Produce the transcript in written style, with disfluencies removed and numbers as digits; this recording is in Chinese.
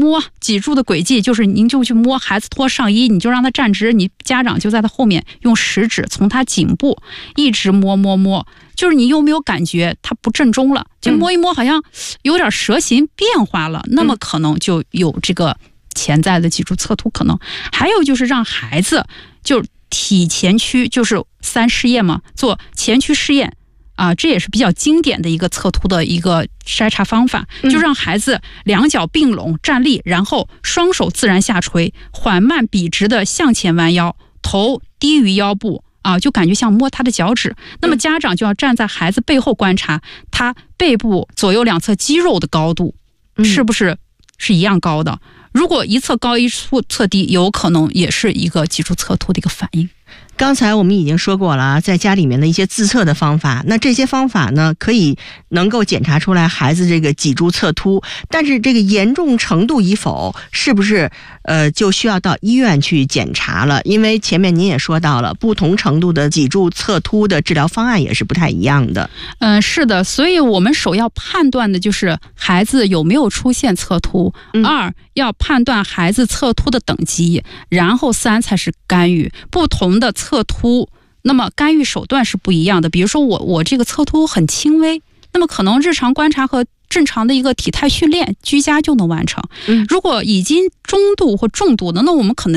摸脊柱的轨迹，就是您就去摸孩子脱上衣，你就让他站直，你家长就在他后面用食指从他颈部一直摸，就是你有没有感觉它不正中了，就摸一摸好像有点蛇形变化了，那么可能就有这个潜在的脊柱侧凸可能。还有就是让孩子就体前屈，就是3试验嘛，做前屈试验啊，这也是比较经典的一个侧凸的一个筛查方法，就让孩子两脚并拢站立，然后双手自然下垂，缓慢笔直的向前弯腰，头低于腰部啊，就感觉像摸他的脚趾。那么家长就要站在孩子背后观察他背部左右两侧肌肉的高度是不是一样高的，如果一侧高一侧低，有可能也是一个脊柱侧凸的一个反应。 刚才我们已经说过了，在家里面的一些自测的方法，那这些方法呢，能够检查出来孩子这个脊柱侧凸，但是这个严重程度与否，是不是就需要到医院去检查了？因为前面您也说到了，不同程度的脊柱侧凸的治疗方案也是不太一样的。 是的，所以我们首要判断的就是孩子有没有出现侧凸，2要判断孩子侧凸的等级，然后3才是干预。不同的侧凸，那么干预手段是不一样的。比如说我这个侧凸很轻微，那么可能日常观察和正常的一个体态训练居家就能完成。如果已经中度或重度的，那我们可能